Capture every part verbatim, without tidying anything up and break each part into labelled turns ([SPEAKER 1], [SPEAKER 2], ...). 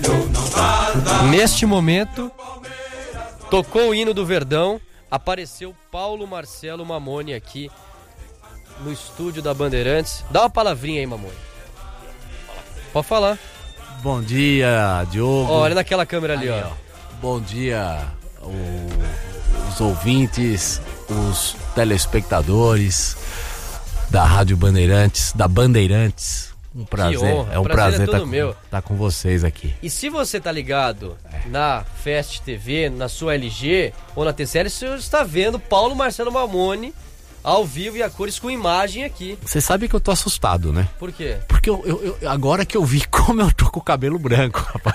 [SPEAKER 1] Neste momento, tocou o hino do Verdão, apareceu Paulo Marcelo Mamone aqui no estúdio da Bandeirantes. Dá uma palavrinha aí, Mamone. Pode falar.
[SPEAKER 2] Bom dia, Diogo.
[SPEAKER 1] Olha naquela câmera ali,
[SPEAKER 2] aí,
[SPEAKER 1] ó.
[SPEAKER 2] ó. Bom dia, o, os ouvintes, os telespectadores da Rádio Bandeirantes, da Bandeirantes. Um prazer,
[SPEAKER 1] honra,
[SPEAKER 2] é um
[SPEAKER 1] prazer
[SPEAKER 2] prazer
[SPEAKER 1] é
[SPEAKER 2] estar
[SPEAKER 1] todo meu.
[SPEAKER 2] com, tá com vocês aqui.
[SPEAKER 1] E se você tá ligado na Fest T V, na sua L G ou na T C L, você está vendo Paulo Marcelo Mamone ao vivo e a cores com imagem aqui.
[SPEAKER 2] Você sabe que eu tô assustado, né?
[SPEAKER 1] Por quê?
[SPEAKER 2] Porque eu, eu, eu, agora que eu vi como eu tô com o cabelo branco, rapaz.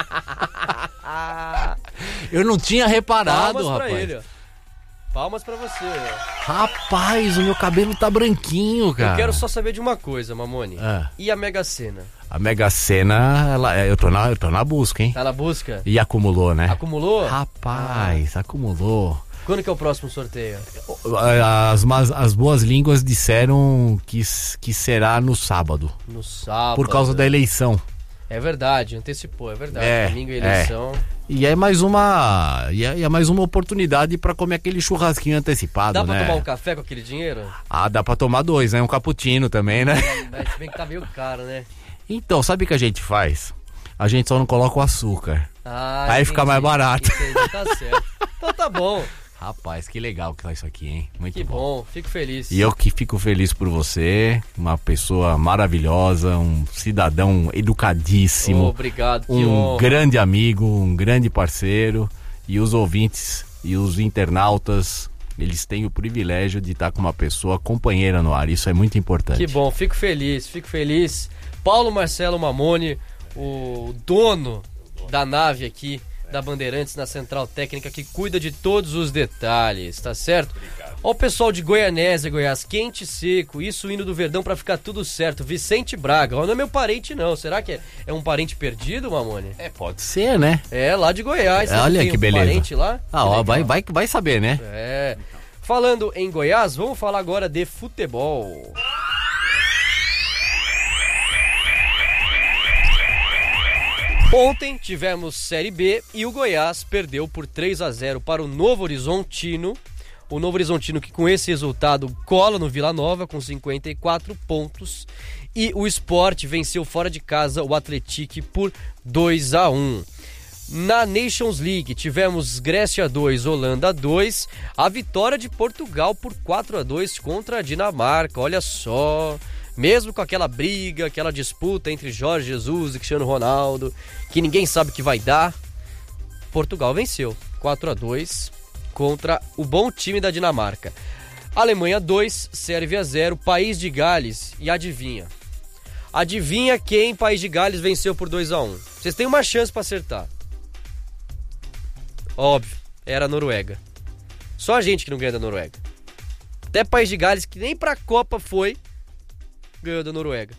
[SPEAKER 2] Eu não tinha reparado,
[SPEAKER 1] Palmas
[SPEAKER 2] rapaz.
[SPEAKER 1] pra ele, ó. Palmas pra você, ó.
[SPEAKER 2] Rapaz, o meu cabelo tá branquinho, cara.
[SPEAKER 1] Eu quero só saber de uma coisa, Mamone.
[SPEAKER 2] Ah.
[SPEAKER 1] E a Mega Sena?
[SPEAKER 2] A Mega Sena, ela, eu, tô na, eu tô na busca, hein?
[SPEAKER 1] Tá na busca?
[SPEAKER 2] E acumulou, né?
[SPEAKER 1] Acumulou?
[SPEAKER 2] Rapaz, ah. acumulou.
[SPEAKER 1] Quando que é o próximo sorteio?
[SPEAKER 2] As, as, as boas línguas disseram que, que será no sábado.
[SPEAKER 1] No sábado.
[SPEAKER 2] Por causa da eleição.
[SPEAKER 1] É verdade, antecipou, é verdade.
[SPEAKER 2] É,
[SPEAKER 1] Domingo é eleição.
[SPEAKER 2] É. E é mais uma. E é, é mais uma oportunidade pra comer aquele churrasquinho antecipado,
[SPEAKER 1] dá pra
[SPEAKER 2] né?
[SPEAKER 1] tomar um café com aquele dinheiro?
[SPEAKER 2] Ah, dá pra tomar dois, né? Um cappuccino também, né?
[SPEAKER 1] É, se bem que tá meio caro, né?
[SPEAKER 2] Então, sabe o que a gente faz? A gente só não coloca o açúcar.
[SPEAKER 1] Ah,
[SPEAKER 2] aí
[SPEAKER 1] entendi,
[SPEAKER 2] fica mais barato.
[SPEAKER 1] Entendi, tá certo. Então tá bom.
[SPEAKER 2] Rapaz, que legal que tá isso aqui, hein? Muito
[SPEAKER 1] que
[SPEAKER 2] bom.
[SPEAKER 1] bom, fico feliz.
[SPEAKER 2] E eu que fico feliz por você, uma pessoa maravilhosa, um cidadão educadíssimo.
[SPEAKER 1] Oh, obrigado, que
[SPEAKER 2] um
[SPEAKER 1] honra.
[SPEAKER 2] grande amigo, um grande parceiro. E os ouvintes e os internautas, eles têm o privilégio de estar com uma pessoa companheira no ar. Isso é muito importante.
[SPEAKER 1] Que bom, fico feliz, fico feliz. Paulo Marcelo Mamone, o dono da nave aqui da Bandeirantes na Central Técnica, que cuida de todos os detalhes, tá certo? Ó o pessoal de Goianésia, Goiás, quente e seco, isso o hino do Verdão pra ficar tudo certo. Vicente Braga, ó, não é meu parente não, será que é, é um parente perdido, Mamone?
[SPEAKER 2] É, pode ser, né?
[SPEAKER 1] É, lá de Goiás.
[SPEAKER 2] Olha que
[SPEAKER 1] um
[SPEAKER 2] beleza.
[SPEAKER 1] Parente lá?
[SPEAKER 2] Ah, ó, vai, vai, vai saber, né?
[SPEAKER 1] É. Falando em Goiás, vamos falar agora de futebol. Ontem tivemos Série B e o Goiás perdeu por três a zero para o Novo Horizontino. O Novo Horizontino que com esse resultado cola no Vila Nova com cinquenta e quatro pontos. E o Sport venceu fora de casa o Atlético por dois a um. Na Nations League tivemos Grécia dois, Holanda dois. A vitória de Portugal por quatro a dois contra a Dinamarca. Olha só... Mesmo com aquela briga, aquela disputa entre Jorge Jesus e Cristiano Ronaldo, que ninguém sabe o que vai dar, Portugal venceu quatro a dois contra o bom time da Dinamarca. Alemanha dois, Sérvia zero, País de Gales. E adivinha? Adivinha quem País de Gales venceu por dois a um? Vocês têm uma chance para acertar. Óbvio, era a Noruega. Só a gente que não ganha da Noruega. Até País de Gales, que nem pra Copa foi, ganhou da Noruega.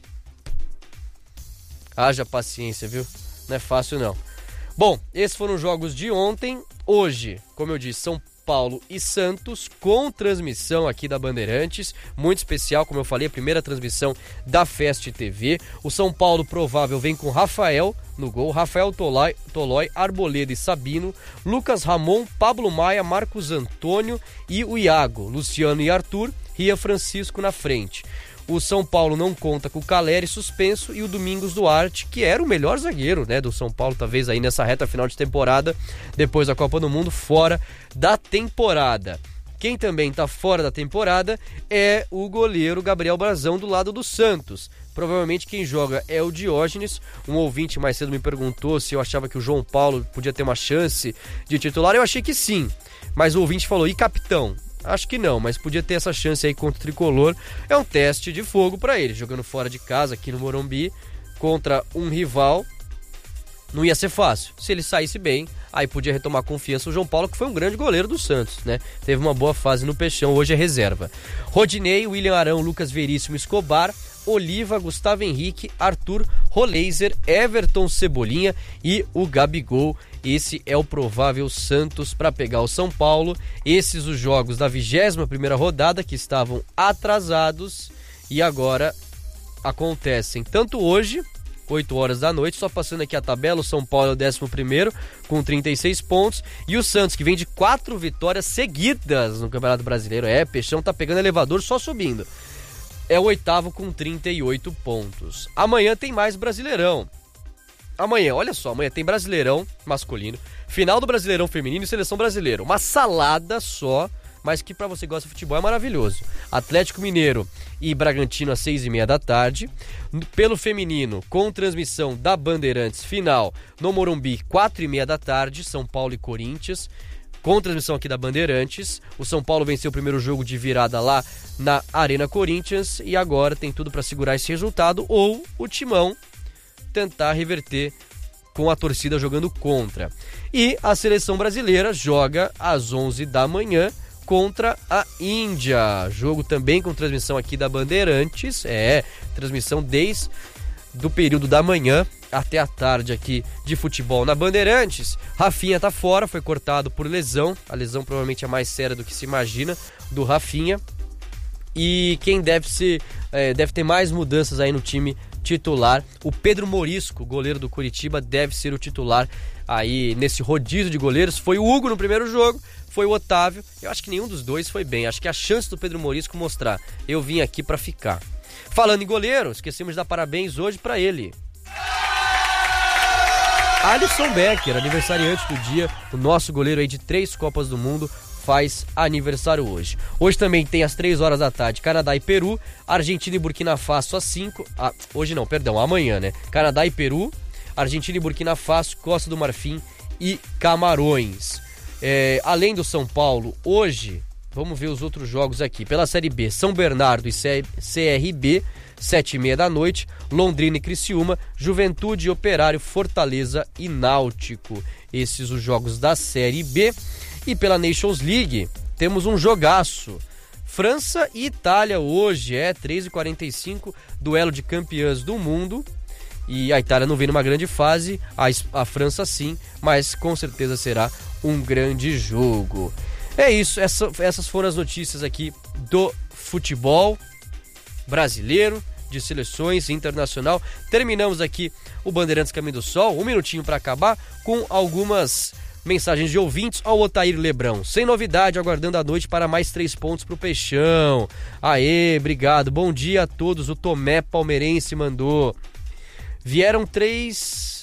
[SPEAKER 1] Haja paciência, viu? Não é fácil não. Bom, esses foram os jogos de ontem. Hoje, como eu disse, São Paulo e Santos, com transmissão aqui da Bandeirantes, muito especial, como eu falei, a primeira transmissão da Fest T V. O São Paulo provável vem com Rafael no gol, Rafael Tolói, Tolói, Arboleda e Sabino, Lucas Ramon, Pablo Maia, Marcos Antônio e o Iago, Luciano e Arthur, Ria Francisco na frente. O São Paulo não conta com o Caleri suspenso e o Domingos Duarte, que era o melhor zagueiro, né, do São Paulo, talvez aí nessa reta final de temporada, depois da Copa do Mundo, fora da temporada. Quem também está fora da temporada é o goleiro Gabriel Brazão do lado do Santos. Provavelmente quem joga é o Diógenes. Um ouvinte mais cedo me perguntou se eu achava que o João Paulo podia ter uma chance de titular. Eu achei que sim, mas o ouvinte falou, e capitão? Acho que não, mas podia ter essa chance aí contra o Tricolor. É um teste de fogo para ele, jogando fora de casa aqui no Morumbi contra um rival. Não ia ser fácil. Se ele saísse bem, aí podia retomar confiança o João Paulo, que foi um grande goleiro do Santos, né? Teve uma boa fase no Peixão, hoje é reserva. Rodinei, William Arão, Lucas Veríssimo, Escobar, Oliva, Gustavo Henrique, Arthur, Roleiser, Everton Cebolinha e o Gabigol. Esse é o provável Santos para pegar o São Paulo. Esses os jogos da vigésima primeira rodada que estavam atrasados e agora acontecem tanto hoje oito horas da noite. Só passando aqui a tabela, o São Paulo é o décimo primeiro com trinta e seis pontos. E o Santos, que vem de quatro vitórias seguidas no Campeonato Brasileiro. É, Peixão tá pegando elevador só subindo. É o oitavo com trinta e oito pontos. Amanhã tem mais Brasileirão. Amanhã, olha só, amanhã tem Brasileirão masculino, final do Brasileirão feminino e Seleção Brasileira. Uma salada só, mas que pra você que gosta de futebol é maravilhoso. Atlético Mineiro e Bragantino às seis e meia da tarde. Pelo feminino, com transmissão da Bandeirantes, final no Morumbi, quatro e meia da tarde, São Paulo e Corinthians. Com transmissão aqui da Bandeirantes. O São Paulo venceu o primeiro jogo de virada lá na Arena Corinthians e agora tem tudo para segurar esse resultado ou o Timão tentar reverter com a torcida jogando contra. E a seleção brasileira joga às onze da manhã contra a Índia. Jogo também com transmissão aqui da Bandeirantes. É, transmissão desde do período da manhã até a tarde aqui de futebol na Bandeirantes. Rafinha tá fora, foi cortado por lesão. A lesão provavelmente é mais séria do que se imagina do Rafinha. E quem deve ser, é, deve ter mais mudanças aí no time titular, o Pedro Morisco, goleiro do Curitiba, deve ser o titular aí nesse rodízio de goleiros. Foi o Hugo no primeiro jogo, foi o Otávio. Eu acho que nenhum dos dois foi bem. Acho que a chance do Pedro Morisco mostrar, eu vim aqui pra ficar. Falando em goleiro, esquecemos de dar parabéns hoje pra ele. Alisson Becker, aniversariante do dia, o nosso goleiro aí de três Copas do Mundo, faz aniversário hoje. Hoje também tem às três horas da tarde Canadá e Peru, Argentina e Burkina Faso às cinco. Ah, hoje não, perdão, amanhã, né? Canadá e Peru, Argentina e Burkina Faso, Costa do Marfim e Camarões. É, além do São Paulo, hoje, vamos ver os outros jogos aqui. Pela Série B, São Bernardo e C R B, sete e meia da noite, Londrina e Criciúma, Juventude, Operário, Fortaleza e Náutico. Esses os jogos da Série B. E pela Nations League, temos um jogaço. França e Itália hoje, é três e quarenta e cinco, duelo de campeãs do mundo. E a Itália não vem numa grande fase, a, a França sim, mas com certeza será um grande jogo. É isso, essa, essas foram as notícias aqui do futebol brasileiro, de seleções internacional. Terminamos aqui o Bandeirantes Caminho do Sol, um minutinho para acabar, com algumas mensagens de ouvintes. Ó, o Otair Lebrão, sem novidade, aguardando a noite para mais três pontos pro Peixão. Aê, obrigado, bom dia a todos. O Tomé Palmeirense mandou. Vieram três,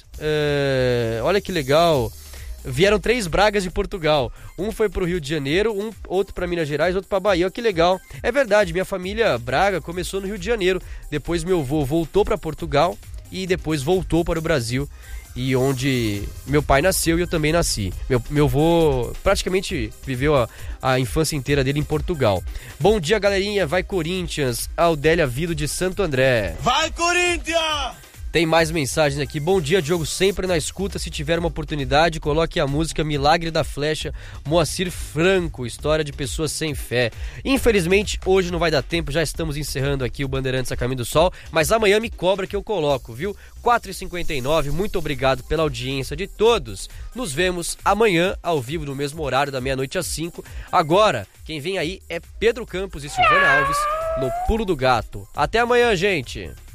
[SPEAKER 1] é, olha que legal, vieram três Bragas de Portugal. Um foi pro Rio de Janeiro, um, outro para Minas Gerais, outro para Bahia. Olha que legal. É verdade, minha família Braga começou no Rio de Janeiro, depois meu avô voltou para Portugal e depois voltou para o Brasil, e onde meu pai nasceu e eu também nasci. Meu, meu avô praticamente viveu a, a infância inteira dele em Portugal. Bom dia, galerinha. Vai Corinthians. Aldélia Vido de Santo André.
[SPEAKER 3] Vai Corinthians!
[SPEAKER 1] Tem mais mensagens aqui. Bom dia, Diogo, sempre na escuta. Se tiver uma oportunidade, coloque a música Milagre da Flecha, Moacir Franco, história de pessoas sem fé. Infelizmente, hoje não vai dar tempo, já estamos encerrando aqui o Bandeirantes a Caminho do Sol, mas amanhã me cobra que eu coloco, viu? quatro e cinquenta e nove, muito obrigado pela audiência de todos. Nos vemos amanhã, ao vivo, no mesmo horário, da meia-noite às cinco. Agora, quem vem aí é Pedro Campos e Silvana Alves, no Pulo do Gato. Até amanhã, gente!